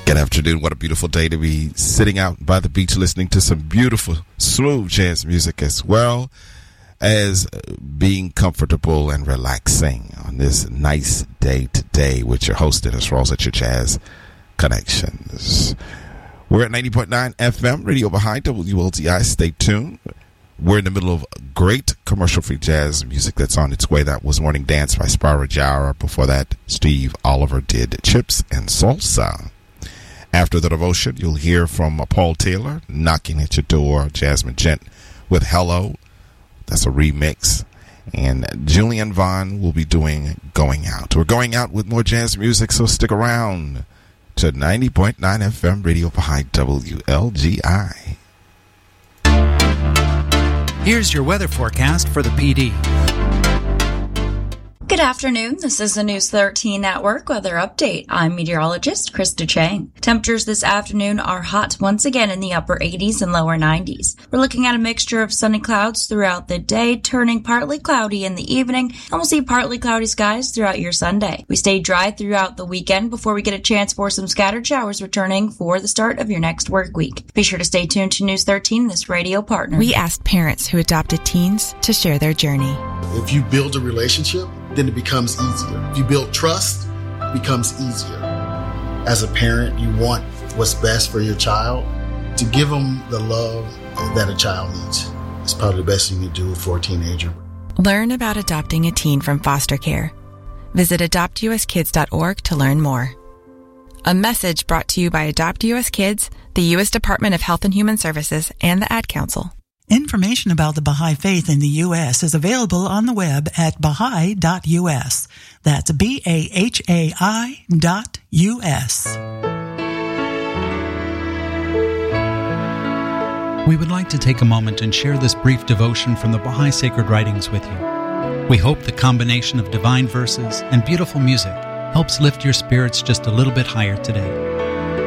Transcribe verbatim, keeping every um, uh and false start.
Good afternoon. What a beautiful day to be sitting out by the beach listening to some beautiful, smooth jazz music as well as being comfortable and relaxing on this nice day today with your host, Dennis Rawls at your Jazz Connections. We're at ninety point nine F M, Radio Baha'i, W L T I. Stay tuned. We're in the middle of great commercial-free jazz music that's on its way. That was Morning Dance by Spyro Gyra. Before that, Steve Oliver did Chips and Salsa. After the devotion, you'll hear from Paul Taylor, Knocking at Your Door, Jasmine Gent with Hello. That's a remix. And Julian Vaughn will be doing Going Out. We're going out with more jazz music, so stick around to ninety point nine F M, Radio Baha'i, W L G I. Here's your weather forecast for the P D. Good afternoon. This is the News thirteen Network Weather Update. I'm meteorologist Krista Chang. Temperatures this afternoon are hot once again in the upper eighties and lower nineties. We're looking at a mixture of sunny clouds throughout the day, turning partly cloudy in the evening, and we'll see partly cloudy skies throughout your Sunday. We stay dry throughout the weekend before we get a chance for some scattered showers returning for the start of your next work week. Be sure to stay tuned to News thirteen, this radio partner. We asked parents who adopted teens to share their journey. If you build a relationship, then it becomes easier. If you build trust, it becomes easier. As a parent, you want what's best for your child. To give them the love that a child needs is probably the best thing you can do for a teenager. Learn about adopting a teen from foster care. Visit adopt u s kids dot org to learn more. A message brought to you by Adopt U S Kids, the U S Department of Health and Human Services, and the Ad Council. Information about the Baha'i Faith in the U S is available on the web at baha'i dot u s. That's B A H A I dot U S. We would like to take a moment and share this brief devotion from the Baha'i Sacred Writings with you. We hope the combination of divine verses and beautiful music helps lift your spirits just a little bit higher today.